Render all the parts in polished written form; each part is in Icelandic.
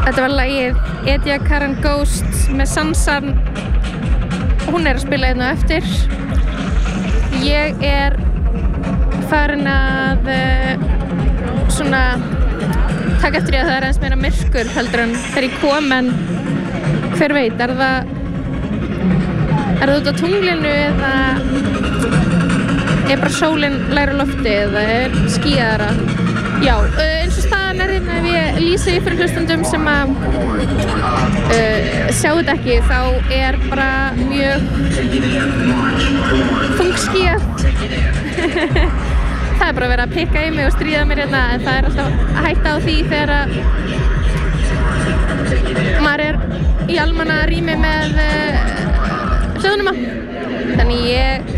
Þetta var lagið Edja Karen Ghost með Sansan. Hún að spila hérna eftir. Ég farin að svona taka eftir að það aðeins meira myrkur heldur en þegar ég kom, en hver veit, er það út á tunglinu eða bara sólin lægra lofti eða skýjaðara. Já, eins og staðan hérna ef ég lýsi fyrir hlustendum sem að sjá þetta ekki, þá bara mjög þungskýjað. Það bara verið að pikka í mig og stríða mér hérna, en það alltaf hætta á því þegar maður í almanna rými með hljóðnuma. Þannig ég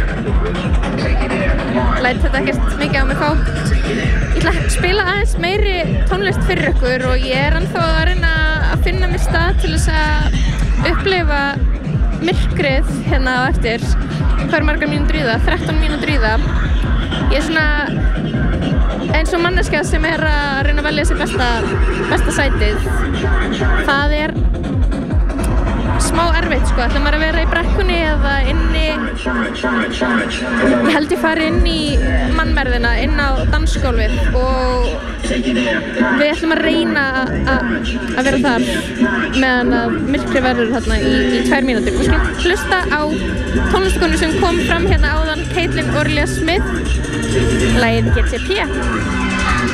læt þetta ekkert mikið á mig fá. Ég ætla að spila aðeins meiri tónlist fyrir ykkur og ég ennþá að reyna að finna mér stað til þess að upplifa myrkrið hérna á eftir. Hvað margar mínútur í það? 13 mínútur í það. Ég svona eins og manneskja sem að reyna að velja sér besta sætið. Það smá erfitt sko, ætla maður að vera í brekkunni eða inni. Ég held ég fari inn í mannmerðina, inn á dansgólfið og við ætlum að reyna að vera þar meðan að myrkri verður þarna í 2 mínútur. Við skulum hlusta á tónlistakonu sem kom fram hérna áðan, Caitlin Orlia Smith, lagið GTP.